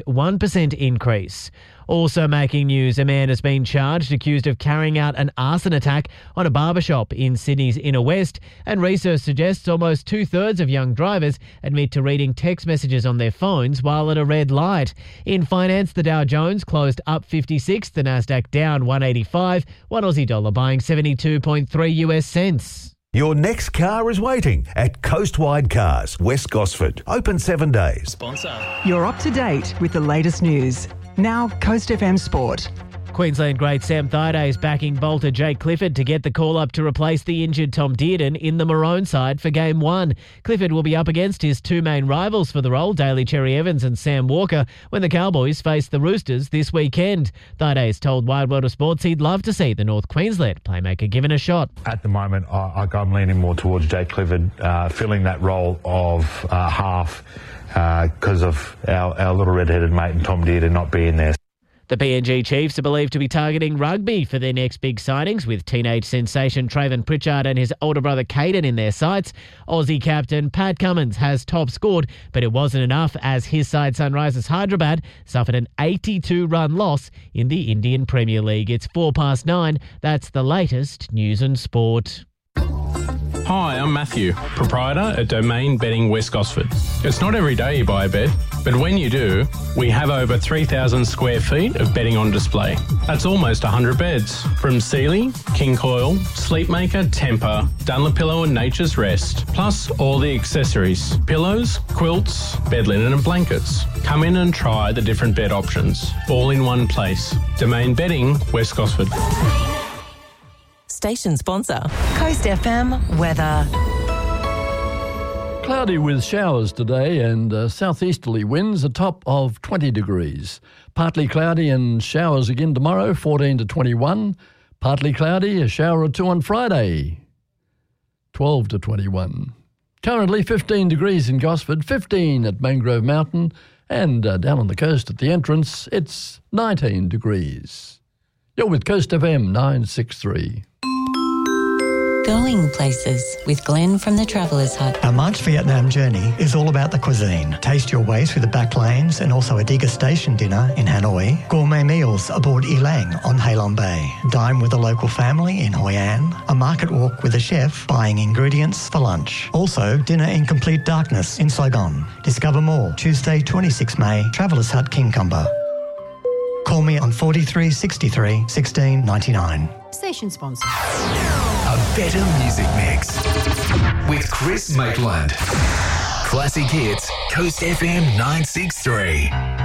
1% increase. Also making news, a man has been charged accused of carrying out an arson attack on a barbershop in Sydney's inner west, and research suggests almost 2/3 of young drivers admit to reading text messages on their phones while at a red light. In finance, the Dow Jones closed up 56, the Nasdaq down 185, one Aussie dollar buying 72.3 US cents. Your next car is waiting at Coastwide Cars, West Gosford. Open 7 days. Sponsor. You're up to date with the latest news. Now, Coast FM Sport. Queensland great Sam Thaiday is backing bolter Jake Clifford to get the call-up to replace the injured Tom Dearden in the Maroon side for Game 1. Clifford will be up against his two main rivals for the role, Daly Cherry Evans and Sam Walker, when the Cowboys face the Roosters this weekend. Thaiday told Wide World of Sports he'd love to see the North Queensland playmaker given a shot. At the moment, I'm leaning more towards Jake Clifford filling that role of half because of our little red-headed mate and Tom Dearden not being there. The PNG Chiefs are believed to be targeting rugby for their next big signings, with teenage sensation Trayvon Pritchard and his older brother Caden in their sights. Aussie captain Pat Cummins has top scored, but it wasn't enough as his side Sunrisers Hyderabad suffered an 82-run loss in the Indian Premier League. It's 9:04. That's the latest news and sport. Hi, I'm Matthew, proprietor at Domain Bedding West Gosford. It's not every day you buy a bed, but when you do, we have over 3,000 square feet of bedding on display. That's almost 100 beds, from Sealy, King Coil, Sleepmaker, Temper, Dunlopillow and Nature's Rest, plus all the accessories, pillows, quilts, bed linen and blankets. Come in and try the different bed options, all in one place. Domain Bedding West Gosford. Station sponsor. Coast FM weather. Cloudy with showers today and southeasterly winds, a top of 20 degrees. Partly cloudy and showers again tomorrow, 14 to 21. Partly cloudy, a shower or two on Friday, 12 to 21. Currently 15 degrees in Gosford, 15 at Mangrove Mountain, and down on the coast at the entrance, it's 19 degrees. You're with Coast FM 963. Going places with Glenn from the Traveller's Hut. Our March Vietnam journey is all about the cuisine. Taste your way through the back lanes and also a Digger Station dinner in Hanoi. Gourmet meals aboard Elang on Halong Bay. Dine with a local family in Hoi An. A market walk with a chef buying ingredients for lunch. Also, dinner in complete darkness in Saigon. Discover more Tuesday, 26 May, Traveller's Hut, Kincumber. Call me on 43 63 16 99. Station sponsor. A better music mix with Chris Maitland. Classic hits, Coast FM 963.